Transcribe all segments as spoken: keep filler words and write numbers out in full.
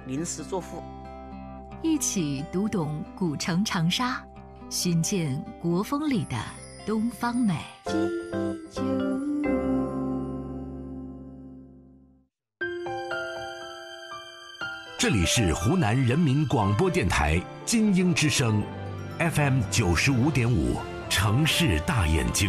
临时作赋。 一起读懂古城长沙，寻见国风里的东方美。 这里是湖南人民广播电台金鹰之声 F M 九十五点五，城市大眼睛。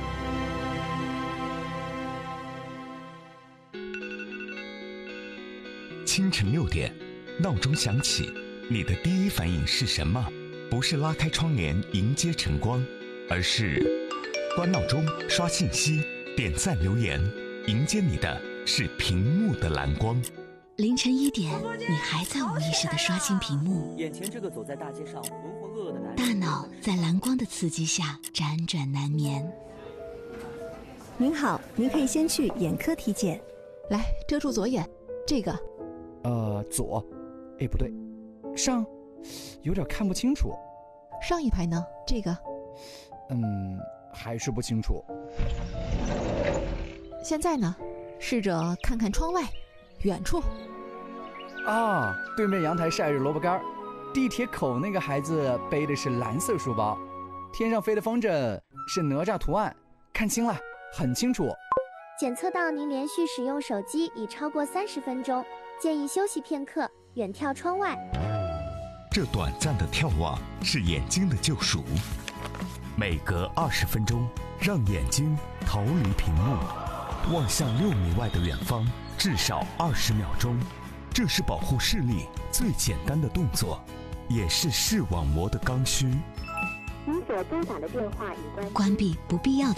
清晨六点，闹钟响起，你的第一反应是什么？不是拉开窗帘迎接晨光，而是关闹钟、刷信息、点赞留言，迎接你的是屏幕的蓝光。 凌晨一点，你还在无意识地刷新屏幕， 眼前这个走在大街上浑浑噩噩的男人， 大脑在蓝光的刺激下辗转难眠。 您好，您可以先去眼科体检。 来，遮住左眼，这个。 呃，左，哎，不对，上，有点看不清楚。 上一排呢？这个。 嗯，还是不清楚。 现在呢？试着看看窗外，远处。 啊，对面阳台晒着萝卜干，地铁口那个孩子背的是蓝色书包，天上飞的风筝是哪吒图案，看清了，很清楚。 检测到您连续使用手机已超过三十分钟，建议休息片刻，远眺窗外。 这短暂的眺望是眼睛的救赎，每隔二十分钟，让眼睛逃离屏幕，望向六米外的远方，至少二十秒钟。这是保护视力最简单的动作，也是视网膜的刚需。 您所拨打的电话已关关闭不必要的